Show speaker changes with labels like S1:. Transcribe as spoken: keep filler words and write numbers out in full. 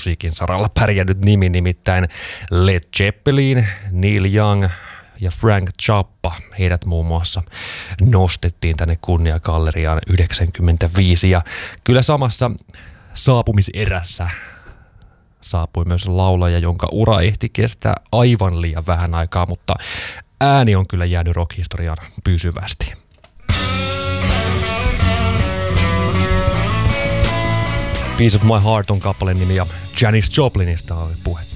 S1: musiikin saralla pärjännyt nimi, nimittäin Led Zeppelin, Neil Young ja Frank Zappa. Heidät muun muassa nostettiin tänne kunniagalleriaan yhdeksänkymmentäviisi ja kyllä samassa saapumiserässä saapui myös laulaja, jonka ura ehti kestää aivan liian vähän aikaa, mutta ääni on kyllä jäänyt rock-historiaan pysyvästi. Piece of My Heart on kappaleen nimi ja Janis Joplinista oli puhetta.